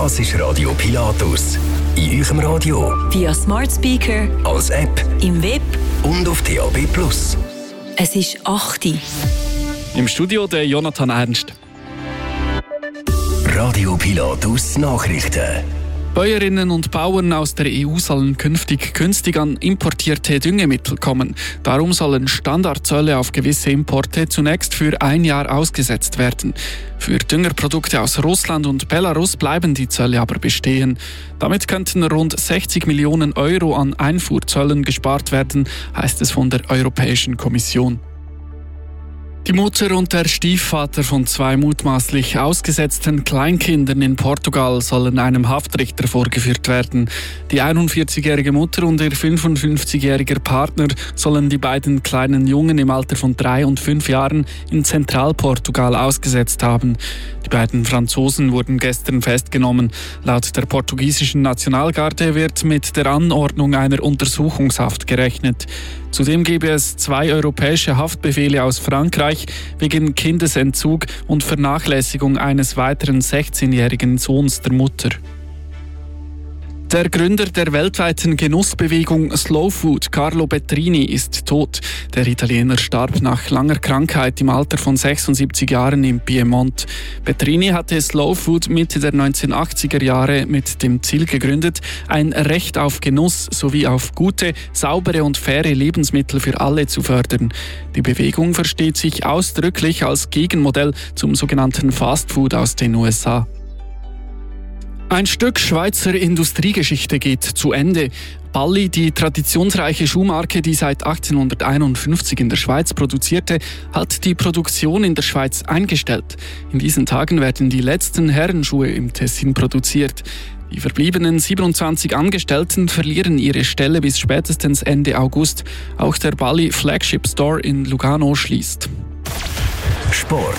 Das ist Radio Pilatus. In eurem Radio, via Smart Speaker, als App, im Web und auf DAB+. Es ist 8 Uhr. Im Studio der Jonathan Ernst. Radio Pilatus Nachrichten. Bäuerinnen und Bauern aus der EU sollen künftig günstig an importierte Düngemittel kommen. Darum sollen Standardzölle auf gewisse Importe zunächst für 1 Jahr ausgesetzt werden. Für Düngerprodukte aus Russland und Belarus bleiben die Zölle aber bestehen. Damit könnten rund 60 Millionen Euro an Einfuhrzöllen gespart werden, heißt es von der Europäischen Kommission. Die Mutter und der Stiefvater von 2 mutmaßlich ausgesetzten Kleinkindern in Portugal sollen einem Haftrichter vorgeführt werden. Die 41-jährige Mutter und ihr 55-jähriger Partner sollen die beiden kleinen Jungen im Alter von 3 und 5 Jahren in Zentralportugal ausgesetzt haben. Die beiden Franzosen wurden gestern festgenommen. Laut der portugiesischen Nationalgarde wird mit der Anordnung einer Untersuchungshaft gerechnet. Zudem gebe es 2 europäische Haftbefehle aus Frankreich wegen Kindesentzug und Vernachlässigung eines weiteren 16-jährigen Sohns der Mutter. Der Gründer der weltweiten Genussbewegung Slow Food, Carlo Petrini, ist tot. Der Italiener starb nach langer Krankheit im Alter von 76 Jahren im Piemont. Petrini hatte Slow Food Mitte der 1980er Jahre mit dem Ziel gegründet, ein Recht auf Genuss sowie auf gute, saubere und faire Lebensmittel für alle zu fördern. Die Bewegung versteht sich ausdrücklich als Gegenmodell zum sogenannten Fast Food aus den USA. Ein Stück Schweizer Industriegeschichte geht zu Ende. Balli, die traditionsreiche Schuhmarke, die seit 1851 in der Schweiz produzierte, hat die Produktion in der Schweiz eingestellt. In diesen Tagen werden die letzten Herrenschuhe im Tessin produziert. Die verbliebenen 27 Angestellten verlieren ihre Stelle bis spätestens Ende August. Auch der Balli Flagship Store in Lugano schließt. Sport.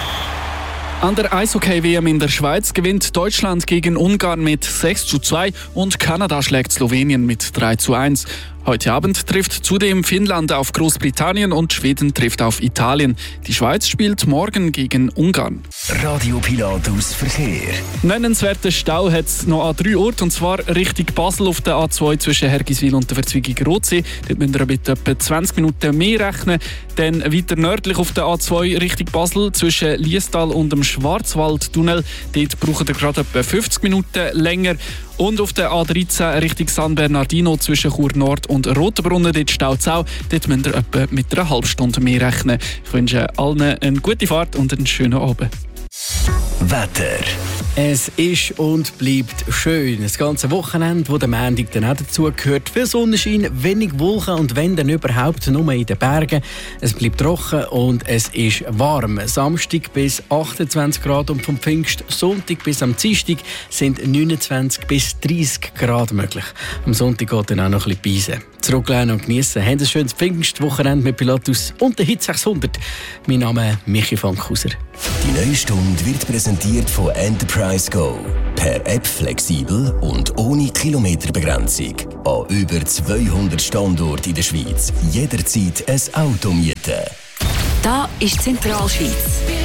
An der Eishockey-WM in der Schweiz gewinnt Deutschland gegen Ungarn mit 6:2 und Kanada schlägt Slowenien mit 3:1. Heute Abend trifft zudem Finnland auf Großbritannien und Schweden trifft auf Italien. Die Schweiz spielt morgen gegen Ungarn. Radio Pilatus Verkehr. Nennenswerten Stau hat es noch an 3 Orten, und zwar Richtung Basel auf der A2 zwischen Hergiswil und der Verzweigung Rotsee. Dort müsst ihr mit etwa 20 Minuten mehr rechnen. Dann weiter nördlich auf der A2 Richtung Basel zwischen Liestal und dem Schwarzwaldtunnel. Dort braucht ihr gerade etwa 50 Minuten länger. Und auf der A13 Richtung San Bernardino zwischen Chur Nord und Rotenbrunnen, dort staut es auch. Dort müsst ihr etwa mit einer halben Stunde mehr rechnen. Ich wünsche allen eine gute Fahrt und einen schönen Abend. Wetter. Es ist und bleibt schön. Das ganze Wochenende, wo der Montag dann auch dazu gehört. Viel Sonnenschein, wenig Wolken und wenn dann überhaupt nur in den Bergen. Es bleibt trocken und es ist warm. Samstag bis 28 Grad und vom Pfingstsonntag bis am Dienstag sind 29 bis 30 Grad möglich. Am Sonntag geht dann auch noch ein bisschen Beisen. Zurücklehnen und geniessen. Haben ein schönes Pfingstwochenende mit Pilatus und der Hit 600. Mein Name ist Michi Fankhauser. Die neue Stunde wird präsentiert von Enterprise Go. Per App flexibel und ohne Kilometerbegrenzung. An über 200 Standorten in der Schweiz. Jederzeit ein Auto mieten. Da ist Zentralschweiz.